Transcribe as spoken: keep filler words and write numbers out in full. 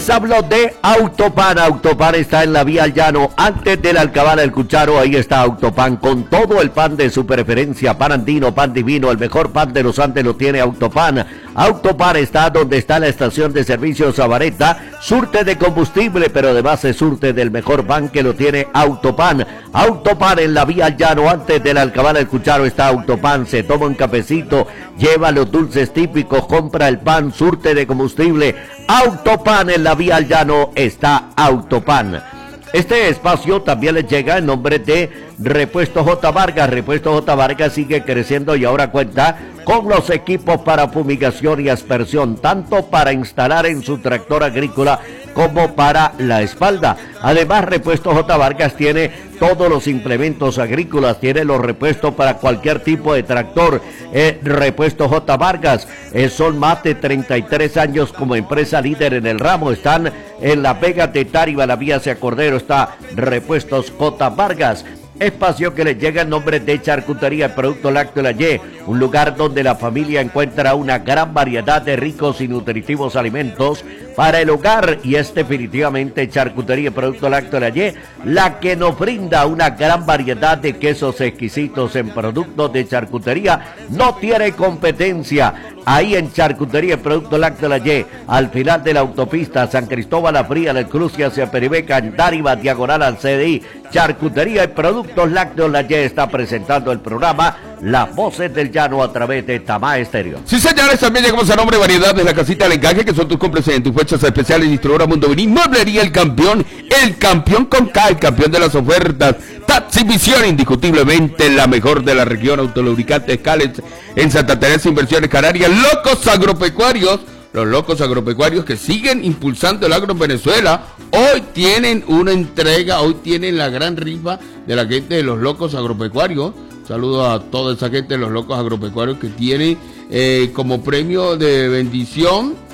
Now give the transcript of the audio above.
Hablo de Autopan. Autopan está en la vía al llano, antes del Alcabala del Cucharo. Ahí está Autopan, con todo el pan de su preferencia, pan andino, pan divino, el mejor pan de los Andes lo tiene Autopan. Autopan está donde está la estación de servicio Sabareta, surte de combustible, pero además se surte del mejor pan que lo tiene Autopan. Autopan en la vía al llano, antes del Alcabala del Cucharo está Autopan. Se toma un cafecito, lleva los dulces típicos, compra el pan, surte de combustible. Autopan en la vía al llano está Autopan. Este espacio también les llega en nombre de Repuesto J. Vargas. Repuesto J. Vargas sigue creciendo y ahora cuenta con los equipos para fumigación y aspersión, tanto para instalar en su tractor agrícola como para la espalda. Además, Repuesto J. Vargas tiene todos los implementos agrícolas, tiene los repuestos para cualquier tipo de tractor. Eh, Repuesto J. Vargas, eh, son más de treinta y tres años como empresa líder en el ramo. Están en La Vega de Táriba, la vía hacia Cordero, está Repuestos J. Vargas. Espacio que les llega en nombre de Charcutería, el Producto Lácteo La Y, un lugar donde la familia encuentra una gran variedad de ricos y nutritivos alimentos para el hogar, y es definitivamente Charcutería, el Producto Lácteo La Y, la que nos brinda una gran variedad de quesos exquisitos en productos de charcutería. No tiene competencia. Ahí en Charcutería, el Producto Lácteo La Y, al final de la autopista San Cristóbal La Fría, del cruce hacia Peribeca, en Táriba, diagonal al C D I. Charcutería y Productos Lácteos La Y está presentando el programa Las Voces del Llano a través de Tamá Estéreo. Sí, señores, también llegamos a nombre de Variedad de la Casita del Encaje, que son tus cómplices en tus fechas especiales. Distribuidora Mundo Vení, Mueblería El Campeón, el campeón con K, el campeón de las ofertas. Taxivisión, indiscutiblemente la mejor de la región. Autolubricantes Cales en Santa Teresa, Inversiones Canarias. Locos Agropecuarios, los locos agropecuarios que siguen impulsando el agro en Venezuela. Hoy tienen una entrega, hoy tienen la gran rifa de la gente de los locos agropecuarios. Saludo a toda esa gente de los locos agropecuarios que tienen eh, como premio de bendición